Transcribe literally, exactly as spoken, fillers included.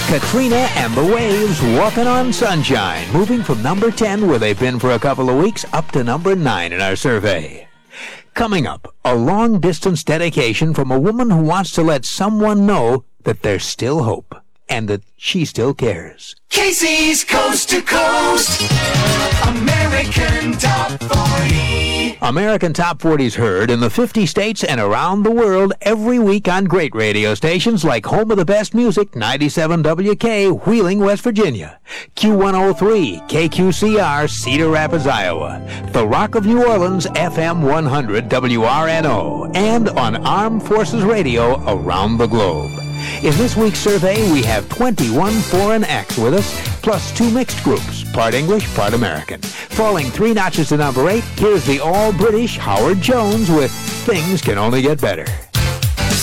Katrina and the Waves, Walking on Sunshine, moving from number ten, where they've been for a couple of weeks, up to number nine in our survey. Coming up, a long-distance dedication from a woman who wants to let someone know that there's still hope and that she still cares. Casey's Coast to Coast, American Top forty. American Top forty is heard in the fifty states and around the world every week on great radio stations like Home of the Best Music, ninety-seven W K, Wheeling, West Virginia, Q one oh three, K Q C R, Cedar Rapids, Iowa, The Rock of New Orleans, F M one hundred, W R N O, and on Armed Forces Radio around the globe. In this week's survey, we have twenty-one foreign acts with us, plus two mixed groups, part English, part American. Falling three notches to number eight, here's the all-British Howard Jones with Things Can Only Get Better.